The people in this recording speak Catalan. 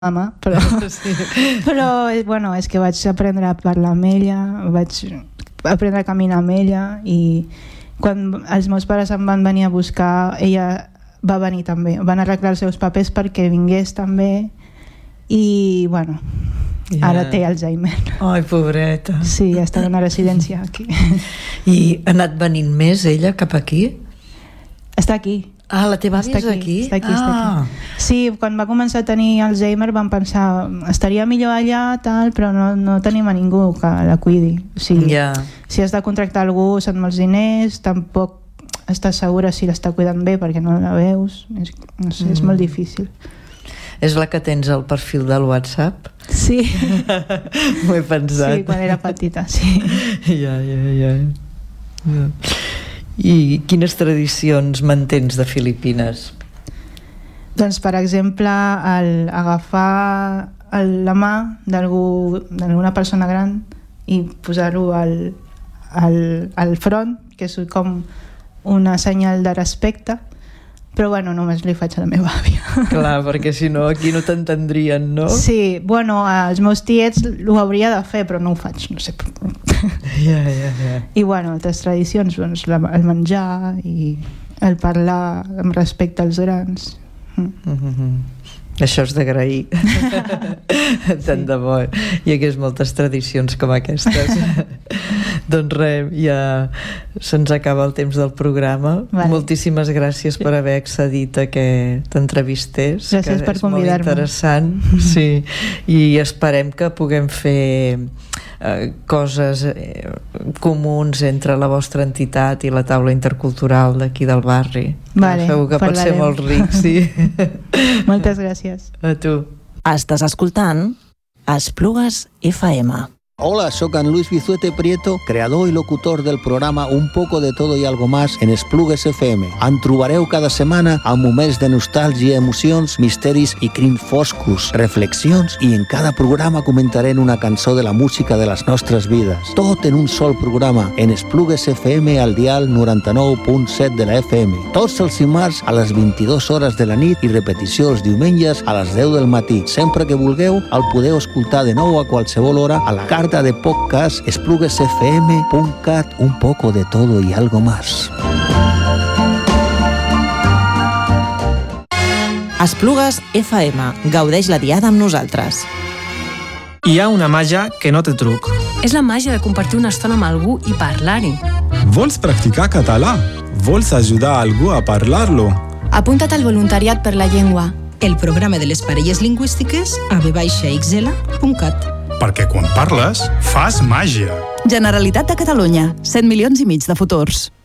mama, però bueno, és que vaig aprendre a parlar amb ella, vaig aprendre a caminar amb ella, i quan els meus pares em van venir a buscar, ella va venir també, van arreglar els seus papers perquè vingués també, i bueno, ara té Alzheimer. Ai, pobreta. Sí, està en una residència aquí. I ha anat venint més ella cap aquí? Està aquí. Ah, la teva àvia és aquí? Està aquí. Sí, quan va començar a tenir Alzheimer vam pensar, estaria millor allà, tal, però no tenim a ningú que la cuidi. O sigui, si has de contractar algú, són molts diners, tampoc estàs segura si l'està cuidant bé perquè no la veus. No sé, és molt difícil. És la que tens al perfil del WhatsApp? Sí. M'ho he pensat. Sí, quan era petita, sí. Ja. I quines tradicions mantens de Filipines? Doncs, per exemple, agafar la mà d'alguna persona gran i posar-ho al front, que és com una senyal de respecte, però bueno, només li faig a la meva àvia. Clar, perquè si no aquí no t'entendrien, no? Sí, bueno, els meus tiets ho hauria de fer, però no ho faig, no sé. Ja. I bueno, altres tradicions, doncs, el menjar i el parlar amb respecte als grans. Això és d'agrair. Tant de bo. Hi hagués moltes tradicions com aquestes. Doncs res, ja se'ns acaba el temps del programa. Moltíssimes gràcies per haver accedit a que t'entrevistés. Gràcies per convidar-me. És molt interessant. Sí. I esperem que puguem fer coses comuns entre la vostra entitat i la taula intercultural d'aquí del barri. Segur que pot ser molt ric, sí. Moltes gràcies. A tu. Estàs escoltant Esplugues FM. Hola, soc en Luis Bizuete Prieto, creador i locutor del programa Un poco de todo y algo más en Esplugues FM. En trobareu cada setmana amb moments de nostàlgia, emocions, misteris i crims foscos, reflexions, i en cada programa comentarem una cançó de la música de les nostres vides. Tot en un sol programa, en Esplugues FM al dial 99.7 de la FM. Tots els dimarts a les 22 hores de la nit i repetició els diumenges a les 10 del matí. Sempre que vulgueu, el podeu escoltar de nou a qualsevol hora a la carta de podcast espluguesfm.cat. Un poco de todo y algo más. Esplugues FM. Gaudeix la diada amb nosaltres. Hi ha una màgia que no té truc. És la màgia de compartir una estona amb algú i parlar-hi. Vols practicar català? Vols ajudar algú a parlar-lo? Apunta't al voluntariat per la llengua. El programa de les parelles lingüístiques a v-xl.cat. Perquè quan parles, fas màgia. Generalitat de Catalunya. 7,5 milions de futurs.